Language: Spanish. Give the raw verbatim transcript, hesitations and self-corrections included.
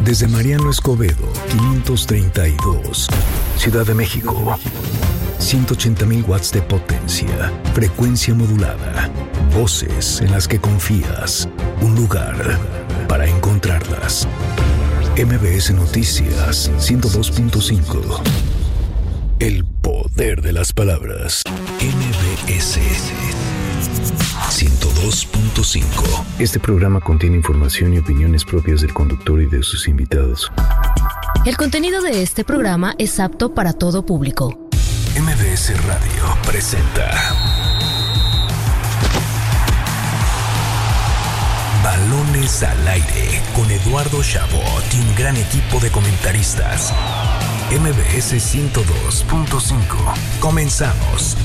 Desde Mariano Escobedo, quinientos treinta y dos, Ciudad de México. ciento ochenta mil watts de potencia, frecuencia modulada, voces en las que confías, un lugar para encontrarlas. M B S Noticias ciento dos punto cinco. El poder de las palabras. M B S ciento dos punto cinco. Este programa contiene información y opiniones propias del conductor y de sus invitados. El contenido de este programa es apto para todo público. M B S Radio presenta Balones al Aire con Eduardo Chabot y un gran equipo de comentaristas. M B S ciento dos punto cinco. Comenzamos.